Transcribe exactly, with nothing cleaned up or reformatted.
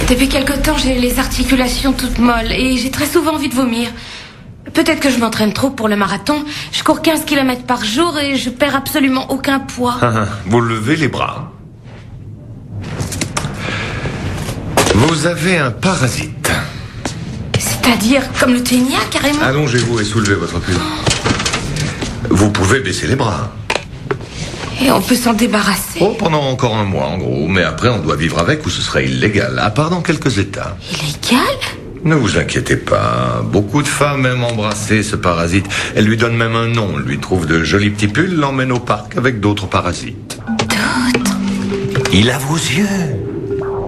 Depuis quelque temps, j'ai les articulations toutes molles et j'ai très souvent envie de vomir. Peut-être que je m'entraîne trop pour le marathon. Je cours quinze kilomètres par jour et je perds absolument aucun poids. Vous levez les bras. Vous avez un parasite. C'est-à-dire comme le ténia, carrément? Allongez-vous et soulevez votre cul. Vous pouvez baisser les bras. Et on peut s'en débarrasser? Oh, pendant encore un mois, en gros. Mais après, on doit vivre avec ou ce serait illégal, à part dans quelques États. Illégal? Ne vous inquiétez pas. Beaucoup de femmes aiment embrasser ce parasite. Elles lui donnent même un nom. Lui trouvent de jolis petits pulls, l'emmènent au parc avec d'autres parasites. D'autres? Il a vos yeux.